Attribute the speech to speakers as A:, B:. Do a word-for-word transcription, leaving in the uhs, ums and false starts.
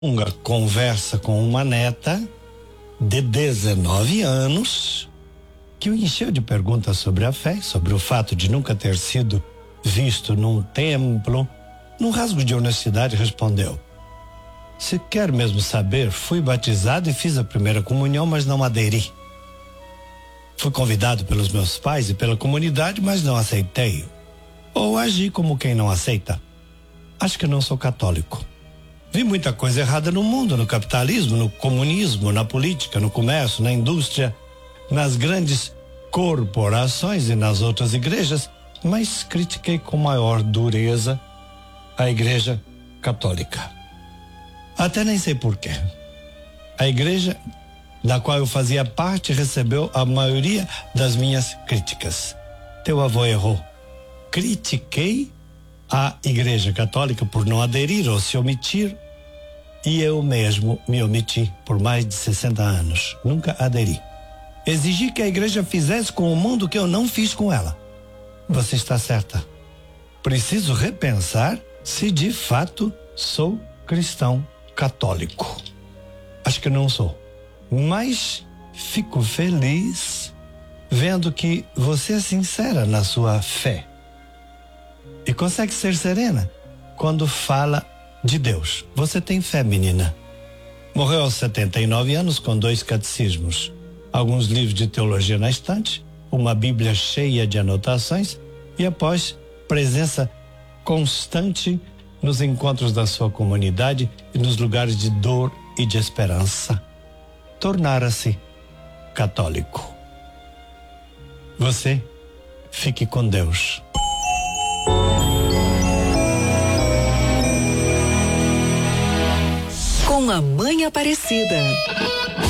A: Uma conversa com uma neta de dezenove anos que o encheu de perguntas sobre a fé, sobre o fato de nunca ter sido visto num templo. Num rasgo de honestidade, respondeu: se quer mesmo saber, fui batizado e fiz a primeira comunhão, mas não aderi. Fui convidado pelos meus pais e pela comunidade, mas não aceitei. Ou agi como quem não aceita. Acho que não sou católico. Vi muita coisa errada no mundo, no capitalismo, no comunismo, na política, no comércio, na indústria, nas grandes corporações e nas outras igrejas, mas critiquei com maior dureza a Igreja Católica. Até nem sei porquê. A igreja da qual eu fazia parte recebeu a maioria das minhas críticas. Teu avô errou. Critiquei a Igreja Católica por não aderir ou se omitir, e eu mesmo me omiti por mais de sessenta anos. Nunca aderi. Exigi que a igreja fizesse com o mundo o que eu não fiz com ela. Você está certa. Preciso repensar se de fato sou cristão católico. Acho que não sou. Mas fico feliz vendo que você é sincera na sua fé. E consegue ser serena quando fala de Deus. Você tem fé, menina. Morreu aos setenta e nove anos com dois catecismos, alguns livros de teologia na estante, uma Bíblia cheia de anotações e após presença constante nos encontros da sua comunidade e nos lugares de dor e de esperança. Tornara-se católico. Você fique com Deus.
B: Com a Mãe Aparecida.